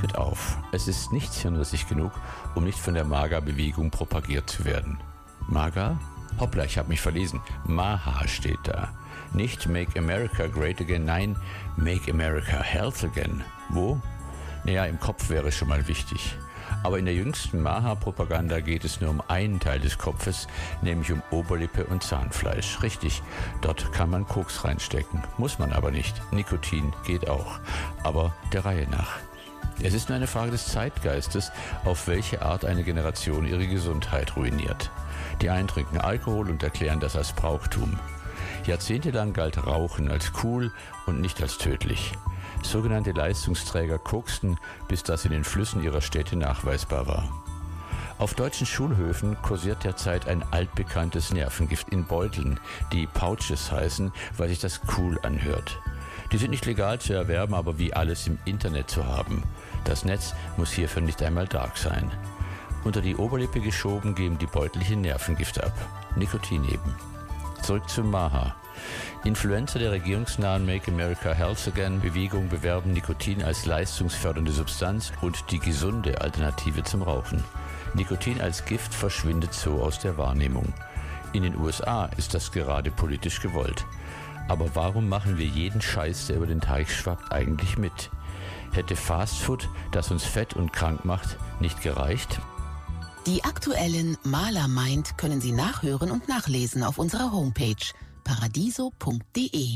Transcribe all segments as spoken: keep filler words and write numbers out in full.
Packet auf. Es ist nicht hirnrissig genug, um nicht von der MAGA-Bewegung propagiert zu werden. MAGA? Hoppla, ich habe mich verlesen. MAHA steht da. Nicht Make America Great Again, nein, Make America Health Again. Wo? Naja, im Kopf wäre schon mal wichtig. Aber in der jüngsten MAHA-Propaganda geht es nur um einen Teil des Kopfes, nämlich um Oberlippe und Zahnfleisch. Richtig, dort kann man Koks reinstecken. Muss man aber nicht. Nikotin geht auch. Aber der Reihe nach. Es ist nur eine Frage des Zeitgeistes, auf welche Art eine Generation ihre Gesundheit ruiniert. Die einen trinken Alkohol und erklären das als Brauchtum. Jahrzehntelang galt Rauchen als cool und nicht als tödlich. Sogenannte Leistungsträger koksten, bis das in den Flüssen ihrer Städte nachweisbar war. Auf deutschen Schulhöfen kursiert derzeit ein altbekanntes Nervengift in Beuteln, die Pouches heißen, weil sich das cool anhört. Die sind nicht legal zu erwerben, aber wie alles im Internet zu haben. Das Netz muss hierfür nicht einmal dark sein. Unter die Oberlippe geschoben geben die Beutel hier Nervengift ab. Nikotin eben. Zurück zum MAHA. Influencer der regierungsnahen Make America Health Again Bewegung bewerben Nikotin als leistungsfördernde Substanz und die gesunde Alternative zum Rauchen. Nikotin als Gift verschwindet so aus der Wahrnehmung. In den U S A ist das gerade politisch gewollt. Aber warum machen wir jeden Scheiß, der über den Teich schwappt, eigentlich mit? Hätte Fastfood, das uns fett und krank macht, nicht gereicht? Die aktuellen Maler meint können Sie nachhören und nachlesen auf unserer Homepage paradiso punkt de.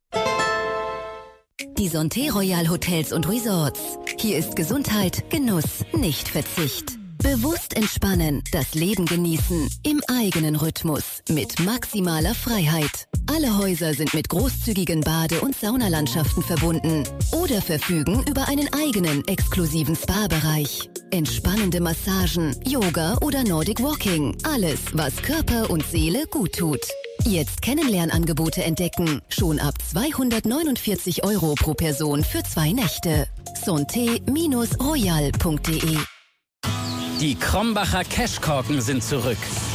Die Santé Royal Hotels und Resorts. Hier ist Gesundheit, Genuss, nicht Verzicht. Bewusst entspannen, das Leben genießen, im eigenen Rhythmus, mit maximaler Freiheit. Alle Häuser sind mit großzügigen Bade- und Saunalandschaften verbunden oder verfügen über einen eigenen exklusiven Spa-Bereich. Entspannende Massagen, Yoga oder Nordic Walking. Alles, was Körper und Seele gut tut. Jetzt Kennenlernangebote entdecken. Schon ab zweihundertneunundvierzig Euro pro Person für zwei Nächte. santé royal punkt de. Die Krombacher Cashkorken sind zurück.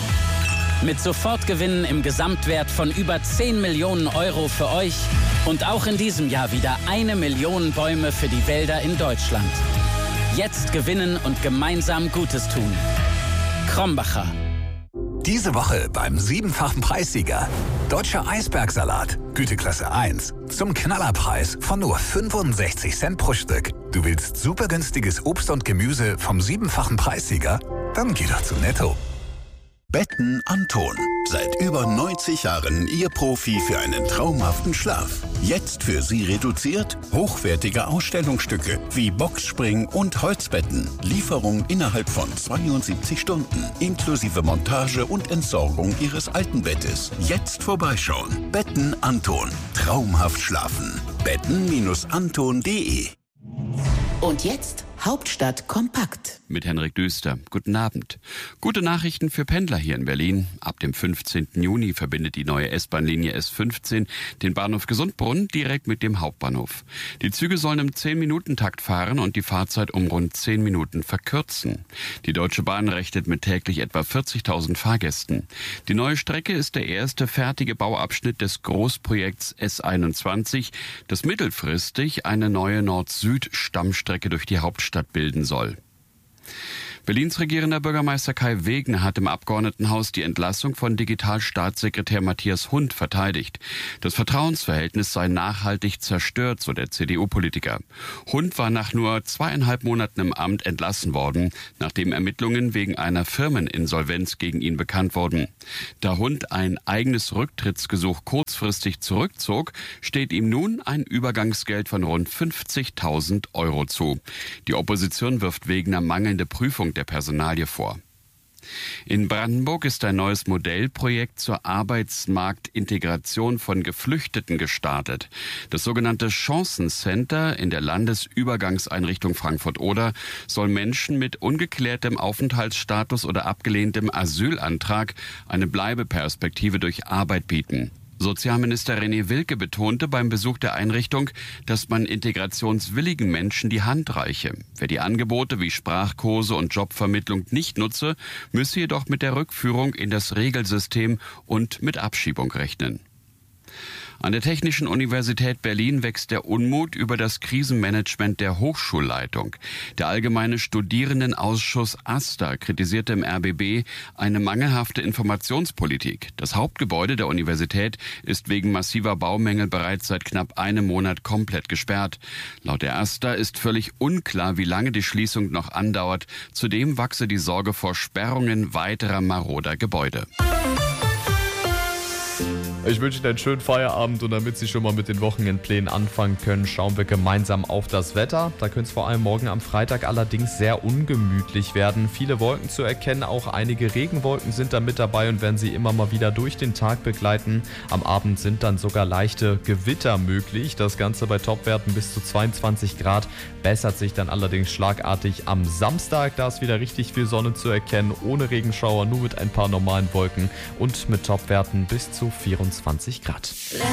Mit Sofortgewinnen im Gesamtwert von über zehn Millionen Euro für euch und auch in diesem Jahr wieder eine Million Bäume für die Wälder in Deutschland. Jetzt gewinnen und gemeinsam Gutes tun. Krombacher. Diese Woche beim siebenfachen Preissieger. Deutscher Eisbergsalat, Güteklasse eins. Zum Knallerpreis von nur fünfundsechzig Cent pro Stück. Du willst super günstiges Obst und Gemüse vom siebenfachen Preissieger? Dann geh doch zu Netto. Betten Anton. Seit über neunzig Jahren Ihr Profi für einen traumhaften Schlaf. Jetzt für Sie reduziert hochwertige Ausstellungsstücke wie Boxspring und Holzbetten. Lieferung innerhalb von zweiundsiebzig Stunden. Inklusive Montage und Entsorgung Ihres alten Bettes. Jetzt vorbeischauen. Betten Anton. Traumhaft schlafen. betten anton punkt de. Und jetzt Hauptstadt kompakt. Mit Henrik Düster. Guten Abend. Gute Nachrichten für Pendler hier in Berlin. Ab dem fünfzehnten Juni verbindet die neue S-Bahn-Linie S fünfzehn den Bahnhof Gesundbrunnen direkt mit dem Hauptbahnhof. Die Züge sollen im zehn-Minuten-Takt fahren und die Fahrzeit um rund zehn Minuten verkürzen. Die Deutsche Bahn rechnet mit täglich etwa vierzigtausend Fahrgästen. Die neue Strecke ist der erste fertige Bauabschnitt des Großprojekts S einundzwanzig, das mittelfristig eine neue Nord-Süd-Stammstrecke durch die Hauptstadt bilden soll. Berlins regierender Bürgermeister Kai Wegner hat im Abgeordnetenhaus die Entlassung von Digitalstaatssekretär Matthias Hund verteidigt. Das Vertrauensverhältnis sei nachhaltig zerstört, so der C D U-Politiker. Hund war nach nur zweieinhalb Monaten im Amt entlassen worden, nachdem Ermittlungen wegen einer Firmeninsolvenz gegen ihn bekannt wurden. Da Hund ein eigenes Rücktrittsgesuch kurzfristig zurückzog, steht ihm nun ein Übergangsgeld von rund fünfzigtausend Euro zu. Die Opposition wirft Wegner mangelnde Prüfung der Personalie vor. In Brandenburg ist ein neues Modellprojekt zur Arbeitsmarktintegration von Geflüchteten gestartet. Das sogenannte Chancencenter in der Landesübergangseinrichtung Frankfurt-Oder soll Menschen mit ungeklärtem Aufenthaltsstatus oder abgelehntem Asylantrag eine Bleibeperspektive durch Arbeit bieten. Sozialminister René Wilke betonte beim Besuch der Einrichtung, dass man integrationswilligen Menschen die Hand reiche. Wer die Angebote wie Sprachkurse und Jobvermittlung nicht nutze, müsse jedoch mit der Rückführung in das Regelsystem und mit Abschiebung rechnen. An der Technischen Universität Berlin wächst der Unmut über das Krisenmanagement der Hochschulleitung. Der Allgemeine Studierendenausschuss AStA kritisierte im R B B eine mangelhafte Informationspolitik. Das Hauptgebäude der Universität ist wegen massiver Baumängel bereits seit knapp einem Monat komplett gesperrt. Laut der AStA ist völlig unklar, wie lange die Schließung noch andauert. Zudem wachse die Sorge vor Sperrungen weiterer maroder Gebäude. Ich wünsche Ihnen einen schönen Feierabend und damit Sie schon mal mit den Wochenendplänen anfangen können, schauen wir gemeinsam auf das Wetter. Da könnte es vor allem morgen am Freitag allerdings sehr ungemütlich werden. Viele Wolken zu erkennen, auch einige Regenwolken sind da mit dabei und werden Sie immer mal wieder durch den Tag begleiten. Am Abend sind dann sogar leichte Gewitter möglich. Das Ganze bei Topwerten bis zu zweiundzwanzig Grad. Bessert sich dann allerdings schlagartig am Samstag. Da ist wieder richtig viel Sonne zu erkennen, ohne Regenschauer, nur mit ein paar normalen Wolken und mit Topwerten bis zu vierundzwanzig Grad.